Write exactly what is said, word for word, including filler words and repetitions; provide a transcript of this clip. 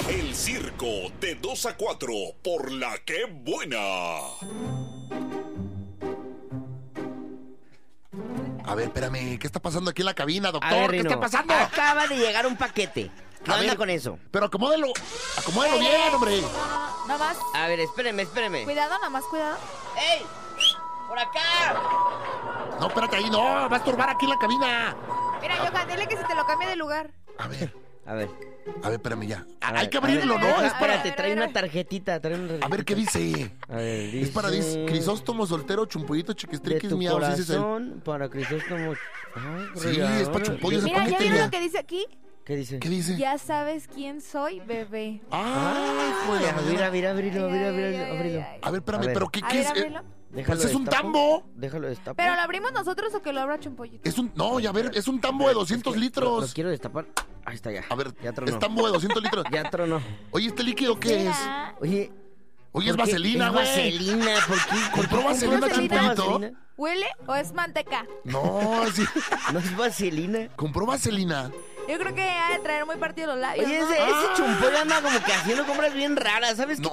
El circo de dos a cuatro por La Que Buena. A ver, espérame, ¿qué está pasando aquí en la cabina, doctor? A ver, ¿Qué Rino, está pasando? acaba de llegar un paquete. ¿Qué A onda ver, con eso? Pero acomódelo, acomódelo bien, hombre. No, nada más. A ver, espéreme, espéreme. Cuidado, nada más, cuidado. ¡Ey! ¡Por acá! No, espérate ahí, no, va a estorbar aquí en la cabina. Mira, Johan, dile que se te lo cambie de lugar. A ver, A ver. a ver, espérame ya. a Hay ver, que a ver, abrirlo, a ¿no? ver, Es a para... Espérate, ver, trae a ver. una tarjetita, trae una tarjetita. A ver, ¿qué dice? A ver, dice... Es para dis- Crisóstomo, soltero, chumpollito, De chiquistriquis, tu miau, sí, sí, sí. corazón para Crisóstomo... Ay, Sí, ya, es pa' chumpollo ese Mira, ¿ya paquete. vieron ya. lo que dice aquí? ¿Qué dice? ¿Qué dice? Ya sabes quién soy, bebé. Ay, Ay, joder. a ver, a ver, abrilo, Ay, abrilo, ay, abrilo, ay, abrilo. ay, ay. A ver, espérame, A ver. ¿pero qué, A qué ver, es? ábrelo. Déjalo Pues es un destapo. tambo. Déjalo destapo. ¿Pero lo abrimos nosotros o que lo abra Chumpollito? Es un... No, ya ver, es un tambo de doscientos Lo, lo litros. quiero destapar. Ahí está ya. A ver, ya tronó. es tambo de doscientos litros. Ya tronó. Oye, ¿este líquido qué es? Mira. Oye... Oye, es ¿por qué? vaselina, Es güey. vaselina, ¿por qué? ¿Compró ¿Por qué vaselina, compró tanta Chumpolito? vaselina? ¿Huele o es manteca? No, sí. ¿No es vaselina? Compró vaselina. Yo creo que ha de traer muy partido los labios, Oye, ¿no? ese, ese Ah. chumpollo anda como que haciendo compras bien raras, ¿sabes qué? No,